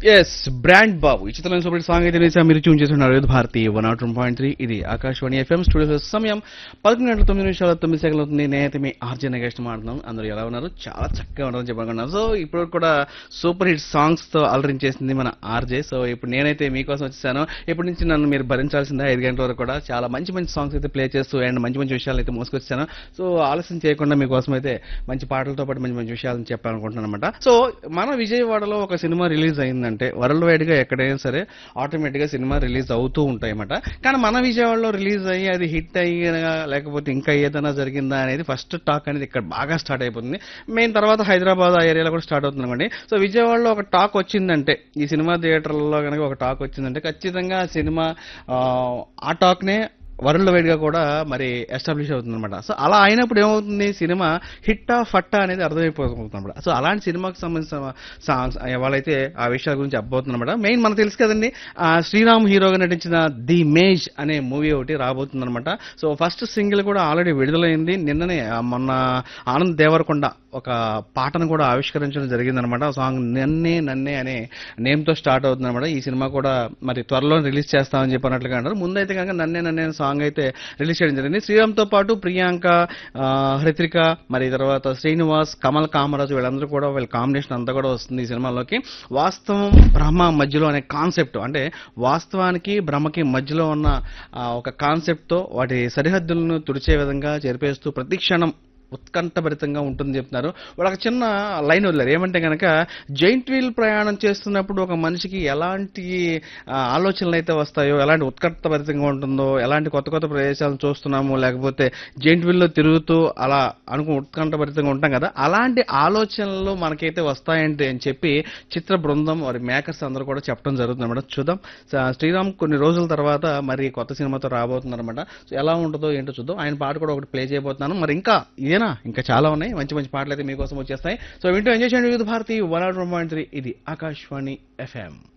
Yes brand బాబు ఈ చిత్రంలో super song అయితే నిజంగా మీరు ట్యూన్ చేస్తున్నారు వివిధ భారతి 101.3 ఇది ఆకాశవాణి ఎఫ్ఎం స్టూడియో సమయం 11:09 అవుతుంది. నేనైతే మీ ఆర్జే నగేష్ మాట్లాడుతున్నాను. అందరూ ఎలా ఉన్నారు? చాలా చక్కగా ఉన్నారని చెప్పనుకున్నాను. సో ఇప్పుడు కూడా సూపర్ హిట్ సాంగ్స్ తో అలరించేసింది మన ఆర్జే. సో ఇప్పుడు నేనైతే మీకోసం వచ్చేసాను. ఇప్పటి నుంచి నన్ను మీరు భరించాల్సిందే 5 గంటల వరకు కూడా చాలా మంచి మంచి సాంగ్స్ అయితే ప్లే చేస్తూ అండ్ మంచి మంచి విషయాలు అయితే మోసుకొచ్చాను. సో ఆలస్యం చేయకుండా మీకోసం అయితే మంచి పాటలతో పాటు మంచి మంచి విషయాలను చెప్పాలనుకుంటున్నాను అనమాట. సో మన విజయవాడలో ఒక సినిమా రిలీజ్ అయిందంటే వరల్డ్ వైడ్ గా ఎక్కడైనా సరే ఆటోమేటిక్ గా సినిమా రిలీజ్ అవుతూ ఉంటాయి అన్నమాట. కానీ మన విజయవాడలో రిలీజ్ అయ్యి అది హిట్ అయ్యినా లేకపోతే ఇంకా ఏదైనా జరిగిందా అనేది ఫస్ట్ టాక్ అనేది ఇక్కడ బాగా స్టార్ట్ అయిపోతుంది. మెయిన్ తర్వాత హైదరాబాద్ ఆ ఏరియాలో కూడా స్టార్ట్ అవుతుంది అండి. సో విజయవాడలో ఒక టాక్ వచ్చిందంటే ఈ సినిమా థియేటర్లలో కనుక ఒక టాక్ వచ్చిందంటే ఖచ్చితంగా ఆ సినిమా ఆ టాక్ నే వరల్డ్ వైడ్ గా కూడా మరి ఎస్టాబ్లిష్ అవుతుంది అనమాట. సో అలా అయినప్పుడు ఏమవుతుంది, సినిమా హిట్టా ఫట్టా అనేది అర్థమైపోతుంది అనమాట. సో అలాంటి సినిమాకి సంబంధించిన సాంగ్స్ వాళ్ళైతే ఆ విషయాల గురించి అబ్బవుతుంది అనమాట. మెయిన్ మనకు తెలుసు కదండి, శ్రీరామ్ హీరోగా నటించిన ది మేజ్ అనే మూవీ ఒకటి రాబోతుంది అనమాట. సో ఫస్ట్ సింగిల్ కూడా ఆల్రెడీ విడుదలైంది. నిన్ననే మొన్న ఆనంద్ దేవరకొండ ఒక పాటను కూడా ఆవిష్కరించడం జరిగిందనమాట. ఆ సాంగ్ నన్నే నన్నే అనే నేమ్ తో స్టార్ట్ అవుతుంది అనమాట. ఈ సినిమా కూడా మరి త్వరలో రిలీజ్ చేస్తామని చెప్పినట్లుగా అంటారు. ముందైతే కనుక నన్నే నన్నే సాంగ్ అయితే రిలీజ్ చేయడం జరిగింది. శ్రీరామ్ తో పాటు ప్రియాంక, హృతిక, మరి తర్వాత శ్రీనివాస్, కమల్ కామరాజు వీళ్ళందరూ కూడా వీళ్ళ కాంబినేషన్ అంతా కూడా వస్తుంది ఈ సినిమాలోకి. వాస్తవం బ్రహ్మ మధ్యలో అనే కాన్సెప్ట్, అంటే వాస్తవానికి బ్రహ్మకి మధ్యలో ఉన్న ఒక కాన్సెప్ట్ తో వాటి సరిహద్దులను తుడిచే విధంగా చేర్పేస్తూ ప్రతి క్షణం ఉత్కంఠభరితంగా ఉంటుందని చెప్తున్నారు. వాళ్ళు ఒక చిన్న లైన్ వదిలేరు. ఏమంటే కనుక జైంట్ వీల్ ప్రయాణం చేస్తున్నప్పుడు ఒక మనిషికి ఎలాంటి ఆలోచనలు అయితే వస్తాయో, ఎలాంటి ఉత్కంఠభరితంగా ఉంటుందో, ఎలాంటి కొత్త కొత్త ప్రదేశాలను చూస్తున్నాము, లేకపోతే జైంట్ వీల్లో తిరుగుతూ అలా ఉత్కంఠభరితంగా ఉంటాం కదా, అలాంటి ఆలోచనలు మనకైతే వస్తాయంటే అని చెప్పి చిత్ర బృందం వారి మేకర్స్ అందరూ కూడా చెప్పడం జరుగుతుంది అనమాట. చూద్దాం, శ్రీరామ్ కొన్ని రోజుల తర్వాత మరి కొత్త సినిమాతో రాబోతున్నారు అనమాట. సో ఎలా ఉంటుందో ఏంటో చూద్దాం. ఆయన పాట కూడా ఒకటి ప్లే చేయబోతున్నాను. మరి ఇంకా చాలా ఉన్నాయి, మంచి మంచి పాటలు అయితే మీకోసం వచ్చేస్తాయి. సో వింటూ ఎంజాయ్ చేయండి వివిధ భారతి 101.3 ఇది ఆకాశవాణి ఎఫ్ఎం.